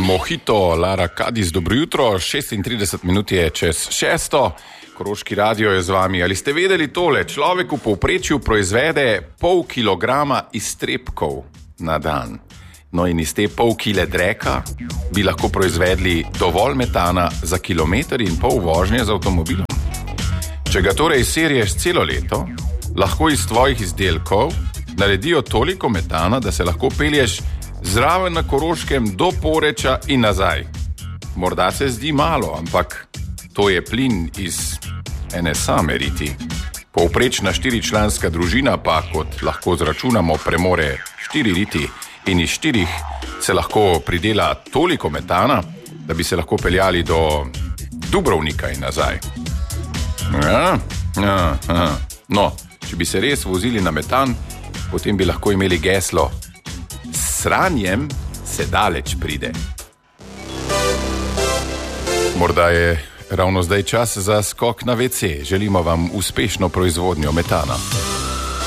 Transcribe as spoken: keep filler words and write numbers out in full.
Mojito, Lara Kadis, dobro jutro, šestintrideset minut je čez šesto, Koroški radio je z vami. Ali ste vedeli tole? Človek v povprečju proizvede pol kilograma iztrebkov na dan. No in iz te pol kile dreka bi lahko proizvedli dovolj metana za kilometer in pol vožnje z avtomobilom. Če ga torej seriješ celo leto, lahko iz tvojih izdelkov naredijo toliko metana, da se lahko pelješ zraven na Koroškem do Poreča in nazaj. Morda se zdi malo, ampak to je plin iz ene same riti. Povprečna štiričlanska družina pa, kot lahko zračunamo, premore štiri riti in iz štirih se lahko pridela toliko metana, da bi se lahko peljali do Dubrovnika in nazaj. Ja, ja, ja. No, če bi se res vozili na metan, potem bi lahko imeli geslo: s sranjem se daleč pride. Morda je ravno zdaj čas za skok na ve ce. Želimo vam uspešno proizvodnjo metana.